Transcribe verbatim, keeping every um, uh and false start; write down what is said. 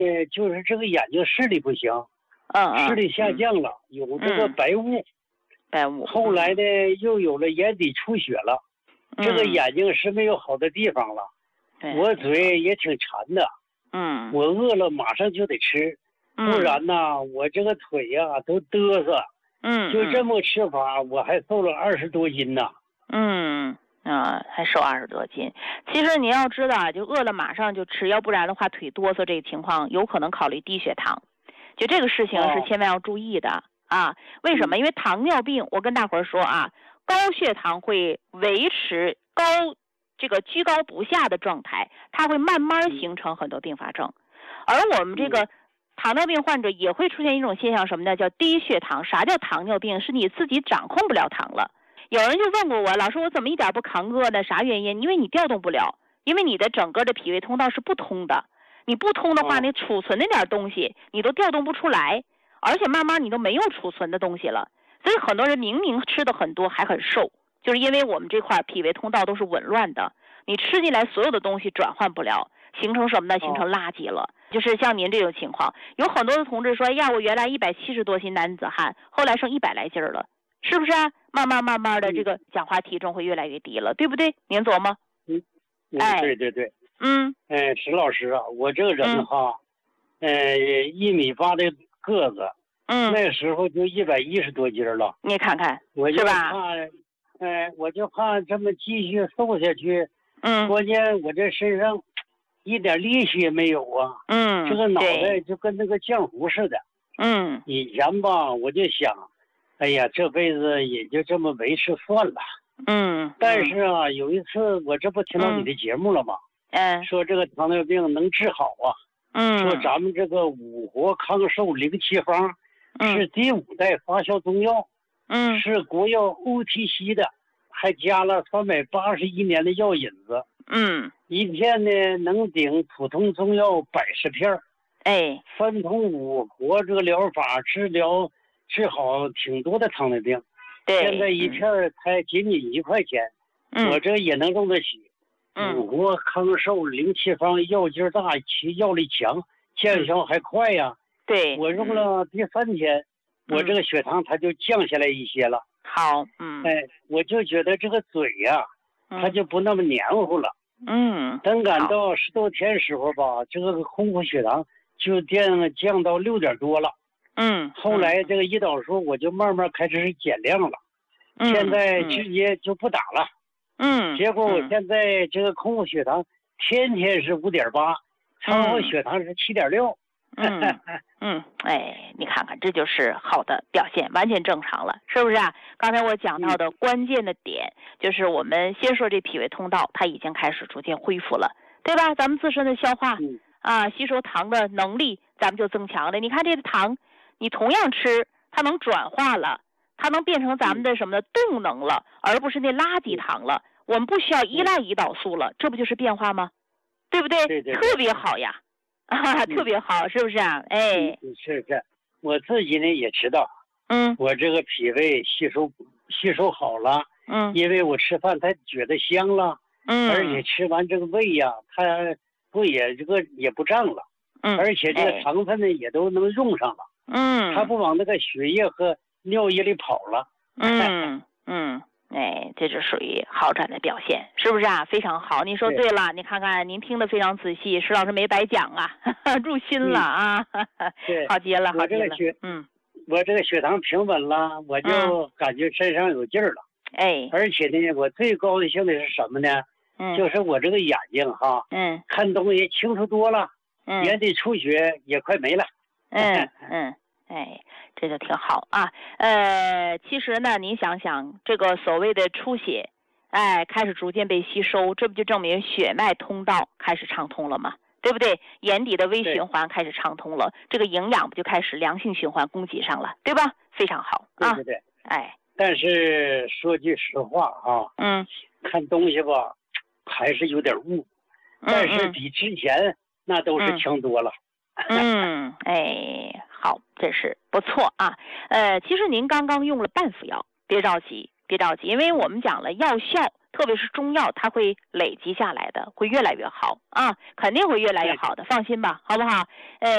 呃，就是这个眼睛视力不行， 嗯嗯， 视力下降了，嗯、有这个白雾， 白雾。 后来呢，又有了眼底出血了， 嗯、 这个眼睛是没有好的地方了。我嘴也挺馋的， 嗯， 我饿了马上就得吃，不然呢，我这个腿呀、啊、都嘚瑟。 嗯， 就这么吃法，我还瘦了二十多斤呢。 嗯啊，还瘦二十多斤。其实你要知道，就饿了马上就吃，要不然的话腿哆嗦这个情况有可能考虑低血糖。就这个事情是千万要注意的、哦、啊！为什么？因为糖尿病，我跟大伙儿说啊，高血糖会维持高这个居高不下的状态，它会慢慢形成很多并发症。而我们这个糖尿病患者也会出现一种现象，什么呢？叫低血糖。啥叫糖尿病？是你自己掌控不了糖了。有人就问过我，老师，我怎么一点不扛饿呢？啥原因？因为你调动不了，因为你的整个的脾胃通道是不通的。你不通的话，你储存那点东西你都调动不出来，而且慢慢你都没有储存的东西了。所以很多人明明吃的很多还很瘦，就是因为我们这块脾胃通道都是紊乱的，你吃进来所有的东西转换不了，形成什么呢？形成垃圾了。就是像您这种情况，有很多的同志说，呀，我原来一百七十多斤男子汉，后来剩一百来斤了，是不是啊？慢慢慢慢的，这个讲话体重会越来越低了，对不对？您琢磨？ 嗯，哎，对对对， 嗯， 哎，石老师啊，我这个人哈，嗯、呃，一米八的个子， 嗯， 那时候就一百一十多斤了。 你看看， 我就怕，哎、呃，我就怕这么继续瘦下去。 嗯， 关键我这身上一点力气也没有啊。 嗯， 这个脑袋就跟那个浆糊似的。 嗯， 以前吧，我就想，哎呀，这辈子也就这么维持算了。 嗯， 但是啊，有一次我这不听到你的节目了吗？ 嗯， 说这个糖尿病能治好啊。 嗯， 说咱们这个五活康寿零七方、嗯、是第五代发酵中药， 嗯， 是国药 O T C 的，还加了三百八十一年的药引子。 嗯， 一片呢能顶普通中药百十片。 哎， 分通五活这个疗法治疗治好挺多的糖尿病。 对， 现在一片才仅仅一块钱， 嗯， 我这也能用得起。 嗯， 五活康寿零七方药劲大，其药力强，见效还快呀。 对， 我用了第三天， 嗯、 我这个血糖它就降下来一些了。 好，嗯， 哎，我就觉得这个嘴呀、啊，它就不那么黏糊了。 嗯， 等赶到十多天时候吧，这个空腹血糖就降降到六点多了。 嗯， 后来这个胰岛素我就慢慢开始减量了， 嗯、 现在直接就不打了。 嗯， 结果我现在这个空腹血糖天天是五点八，超过血糖是七点六。 嗯嗯，哎，你看看，这就是好的表现，完全正常了，是不是啊？刚才我讲到的关键的点，就是我们先说这脾胃通道，它已经开始逐渐恢复了，对吧？咱们自身的消化、 嗯、 啊，吸收糖的能力，咱们就增强了。你看这个糖，你同样吃，它能转化了，它能变成咱们的什么呢？动能了，而不是那垃圾糖了。我们不需要依赖胰岛素了，这不就是变化吗？对不对？ 对对对， 特别好呀。啊，特别好，是不是啊？哎， 是是，我自己呢也知道， 嗯， 我这个脾胃吸收吸收好了， 嗯， 因为我吃饭它觉得香了， 嗯， 而且吃完这个胃呀，它不也这个也不胀了， 嗯， 而且这个糖分呢、哎、也都能用上了， 嗯， 它不往那个血液和尿液里跑了， 嗯嗯。哎，这是属于好转的表现，是不是啊？非常好，你说对了。你看看，您听得非常仔细，石老师没白讲啊，入心了啊。 对， 好极了，好极了。嗯， 我这个血糖平稳了，我就感觉身上有劲儿了。 哎、嗯， 而且呢，我最高兴的是什么呢？ 嗯， 就是我这个眼睛哈， 嗯， 看东西清楚多了， 嗯， 眼底出血也快没了。 嗯嗯。哎，这就挺好啊。呃，其实呢，您想想，这个所谓的出血，哎，开始逐渐被吸收，这不就证明血脉通道开始畅通了吗？对不对？眼底的微循环开始畅通了，这个营养不就开始良性循环供给上了，对吧？非常好啊。 对对对。 哎， 但是说句实话啊， 嗯， 看东西吧，还是有点雾， 嗯、 但是比之前那都是强多了。 嗯，哎，好，这是不错啊。呃，其实您刚刚用了半副药，别着急，别着急，因为我们讲了药效，特别是中药，它会累积下来的，会越来越好啊，肯定会越来越好的，放心吧，好不好？呃。